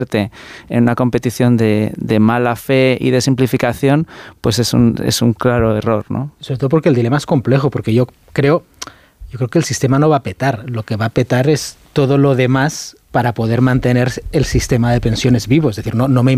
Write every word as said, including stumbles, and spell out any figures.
en una competición de, de mala fe y de simplificación, pues es un, es un claro error, ¿no? Sobre todo porque el dilema es complejo, porque yo creo, yo creo que el sistema no va a petar. Lo que va a petar es todo lo demás para poder mantener el sistema de pensiones vivo. Es decir, no, no me